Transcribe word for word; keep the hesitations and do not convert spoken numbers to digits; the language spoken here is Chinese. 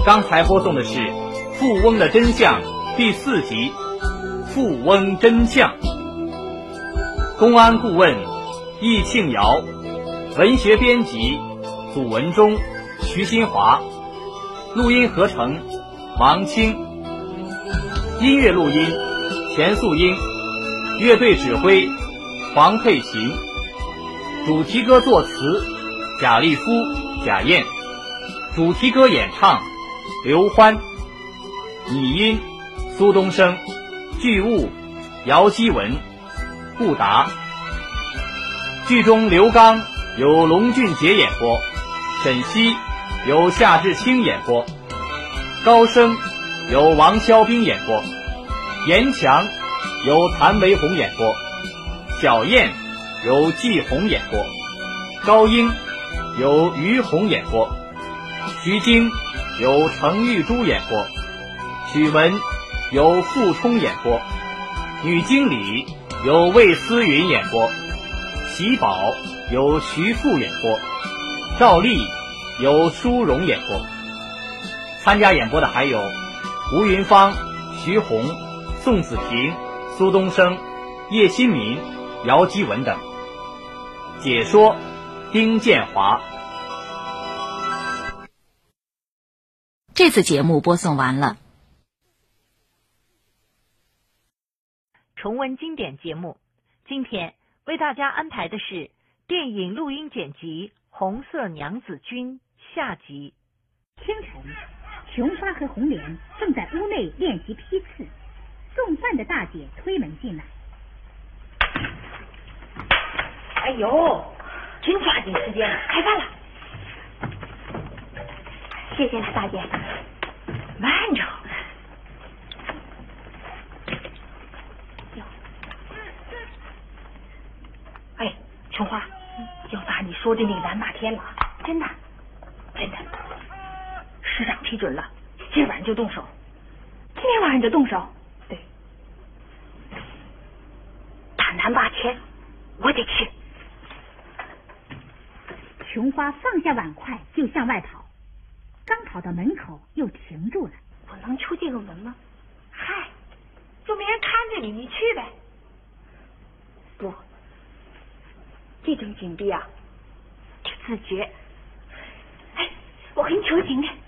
刚才播送的是《富翁的真相》第四集《富翁真相》。公安顾问易庆尧，文学编辑祖文忠、徐新华，录音合成王清，音乐录音田素英，乐队指挥黄佩琴，主题歌作词贾立夫、贾燕，主题歌演唱刘欢，拟音苏东升，剧务姚基文、顾达。剧中刘刚由龙俊杰演播，沈西由夏志清演播，高升由王肖兵演播，严强由谭维红演播，小燕由季红演播，高英由于红演播，徐晶由程玉珠演播，许文由傅冲演播，女经理由魏思云演播，喜宝由徐富演播，赵丽由舒荣演播。参加演播的还有吴云芳、徐红、宋子平、苏东升、叶新民、姚基文等。解说丁建华。 这次节目播送完了。 重温经典节目，今天为大家安排的是电影录音剪辑《红色娘子军》下集。 清晨，琼花和红莲正在屋内练习批次，送饭的大姐推门进来。 哎呦，真抓紧时间了，开饭了。谢谢了，大姐。慢着。哎，琼花，要打你说的那个蓝马天了，真的，真的。市长批准了，今晚上就动手。今天晚上就动手？对。打南八千，我得去。 琼花放下碗筷就向外跑，刚跑到门口又停住了。 我能出这个门吗？嗨，又没人看着你，你去呗。不，这种紧闭啊，得自觉。哎，我给你求情的。